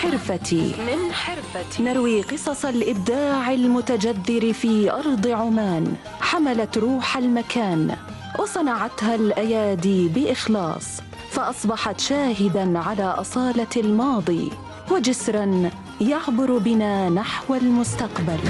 حرفتي نروي قصص الإبداع المتجذر في أرض عمان، حملت روح المكان وصنعتها الأيادي بإخلاص، فأصبحت شاهداً على أصالة الماضي وجسراً يعبر بنا نحو المستقبل.